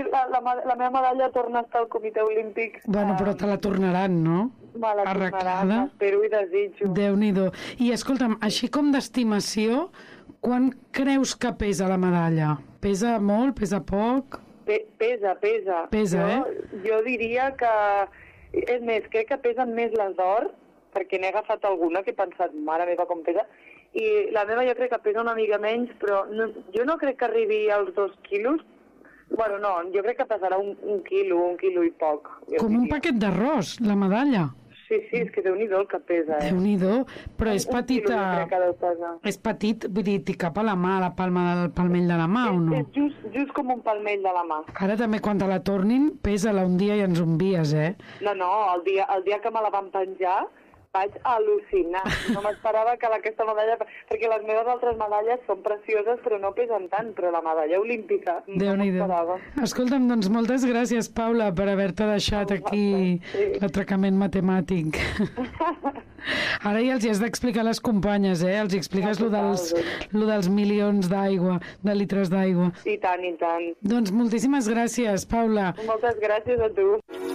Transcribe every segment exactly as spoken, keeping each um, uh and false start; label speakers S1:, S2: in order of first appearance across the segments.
S1: La, la, la meva medalla torna a estar al Comitè Olímpic.
S2: Bueno, però te la tornaran, no?
S1: Me la tornaran, espero i desitjo.
S2: Déu-n'hi-do. I escolta'm, així com d'estimació, quan creus que pesa la medalla? Pesa molt? Pesa poc?
S1: Pe pesa, pesa.
S2: Pesa,
S1: jo,
S2: eh?
S1: Jo diria que... És més, crec que pesen més les d'or, perquè n'he agafat alguna que he pensat, mare meva, com pesa, i la meva jo crec que pesa una mica menys, però no, jo no crec que arribi als dos quilos. Bueno, no, jo crec que pesarà un, un quilo, un quilo i poc.
S2: Com diria. Un paquet d'arròs, la medalla.
S1: Sí, sí, és que Déu-n'hi-do el que pesa, eh?
S2: Déu-n'hi-do, però és
S1: un
S2: petita...
S1: Un quilo deu pesar.
S2: És petit, vull dir, t'hi cap a la mà, a la palma del palmell de la mà,
S1: és,
S2: o no?
S1: És just, just com un palmell de la mà.
S2: Ara també, quan te la tornin, pesa-la un dia i ens envies, eh?
S1: No, no, el dia, el dia que me la van penjar vaig al·lucinar. No m'esperava que aquesta medalla... Perquè les meves altres medalles són precioses, però no pesen tant, però la medalla olímpica no m'esperava.
S2: Escolta'm, doncs moltes gràcies, Paula, per haver-te deixat aquí sí. l'atracament matemàtic. Ara ja els hi has d'explicar a les companyes, eh? Els expliques lo dels, lo dels milions d'aigua, de litres d'aigua.
S1: I tant, i tant.
S2: Doncs moltíssimes gràcies, Paula.
S1: Moltes gràcies a tu.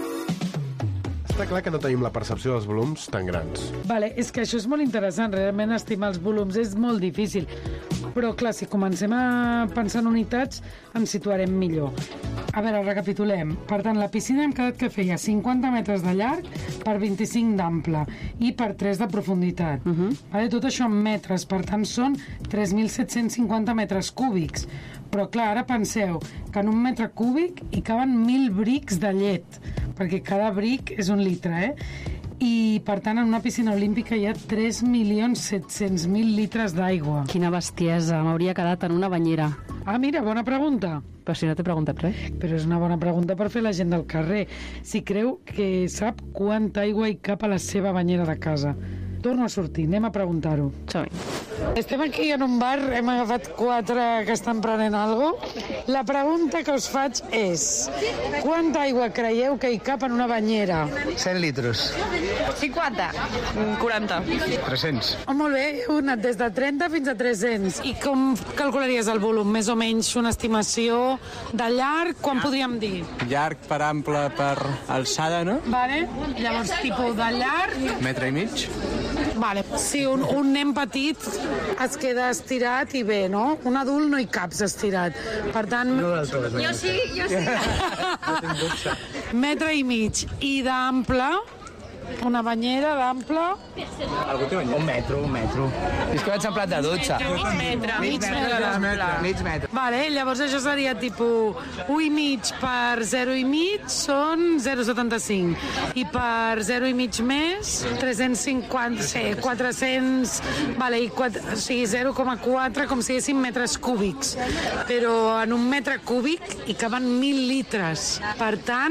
S3: Està clar que no tenim la percepció dels volums tan grans.
S2: Vale, és que això és molt interessant, realment estimar els volums és molt difícil. Però, clar, si comencem a pensar en unitats, ens situarem millor. A veure, recapitulem. Per tant, la piscina hem quedat que feia cinquanta metres de llarg per vint-i-cinc d'ample i per tres de profunditat. Uh -huh. Vale, tot això en metres, per tant, són tres mil set-cents cinquanta metres cúbics. Però, clar, ara penseu que en un metre cúbic hi caben mil brics de llet, perquè cada bric és un litre, eh? I, per tant, en una piscina olímpica hi ha tres milions set-cents mil litres d'aigua.
S4: Quina bestiesa, m'hauria quedat en una banyera.
S2: Ah, mira, bona pregunta.
S4: Però si no t'he preguntat res.
S2: Però és una bona pregunta per fer la gent del carrer. Si creu que sap quanta aigua hi cap a la seva banyera de casa. Torno a sortir, anem a preguntar-ho.
S4: Som-hi.
S2: Estem aquí en un bar, hem agafat quatre que estan prenent alguna cosa. La pregunta que us faig és: quanta aigua creieu que hi cap en una banyera?
S5: cent litres.
S6: cinquanta. quaranta.
S5: tres-cents.
S2: Oh, molt bé, heu anat des de trenta fins a tres-cents. I com calcularies el volum? Més o menys una estimació de llarg? Quan podríem dir?
S5: Llarg per ample per alçada, no?
S2: Vale, llavors tipus de llarg...
S5: Metre i mig.
S2: Vale, si un, un nen petit es queda estirat i bé, no? Un adult no hi caps estirat. Per tant...
S5: No
S6: jo sí, jo sí.
S2: Metre i mig. I d'ample... Una banyera d'ample...
S5: Algú té banyera? Un metro, un metro. És que vaig en plat de dutxa.
S6: Mig metre.
S2: Mig metre d'ample.
S5: Mig metre.
S2: Vale, llavors això seria tipus un i mig per zero i mig són zero coma setanta-cinc. I per zero i mig més, tres-cents cinquanta, sí, quatre-cents... Vale, i quatre, o sigui, zero coma quatre, com si haguéssim metres cúbics. Però en un metre cúbic hi caben mil litres. Per tant,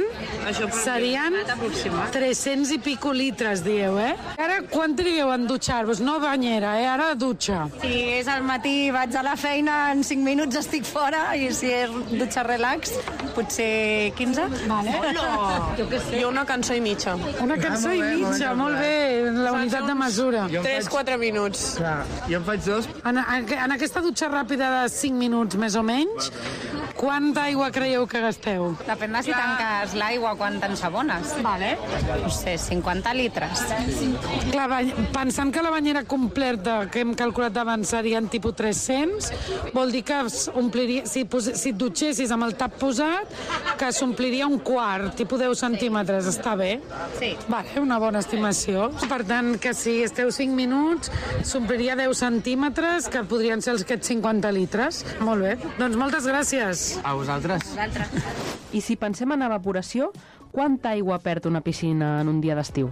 S2: serien tres-cents i pico litres, dieu, eh? Ara, quan trigueu en dutxar-vos? No banyera, eh? Ara dutxa.
S6: Si és al matí, vaig a la feina, en cinc minuts estic fora, i si és dutxa relax, potser quinze.
S2: Vale.
S6: No, jo què sé.
S7: Jo una cançó i mitja.
S2: Una cançó i mitja, molt bé, la unitat de mesura.
S7: tres quatre minuts.
S5: Clar, jo en faig dos.
S2: En, en, en aquesta dutxa ràpida de cinc minuts, més o menys, quanta aigua creieu que gasteu?
S6: Depèn de si tanques l'aigua quan t'ensabones.
S2: Vale.
S6: No sé, cinquanta litres.
S2: Clar, pensant que la banyera completa que hem calculat abans serien tipus tres-cents, vol dir que ompliria, si, si et dutxessis amb el tap posat, que s'ompliria un quart, tipus deu centímetres, està bé?
S6: Sí.
S2: Vale, una bona estimació. Per tant, que si esteu cinc minuts, s'ompliria deu centímetres, que podrien ser els aquests cinquanta litres. Molt bé. Doncs moltes gràcies.
S5: A vosaltres.
S6: Vosaltres.
S4: I si pensem en evaporació, quanta aigua perd una piscina en un dia d'estiu?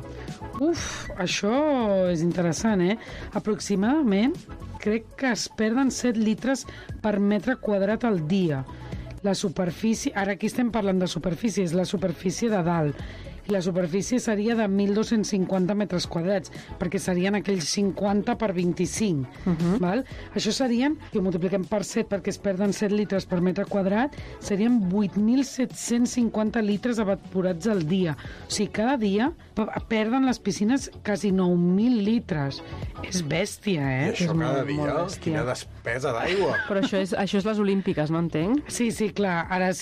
S2: Uf, això és interessant, eh? Aproximadament, crec que es perden set litres per metre quadrat al dia. La superfície, ara aquí estem parlant de superfície, és la superfície de dalt. I la superfície seria de mil dos-cents cinquanta metres quadrats, perquè serien aquells cinquanta per vint-i-cinc. Uh-huh. Val? Això serien, si ho multipliquem per set perquè es perden set litres per metre quadrat, serien vuit mil set-cents cinquanta litres evaporats al dia. O sigui, cada dia perden les piscines quasi nou mil litres. És bèstia, eh?
S3: I això
S2: és
S3: cada
S2: molt,
S3: dia?
S2: molt bèstia.
S3: Quina despesa d'aigua.
S4: Però això és, això és les olímpiques, no entenc?
S2: Sí, sí, clar. Ara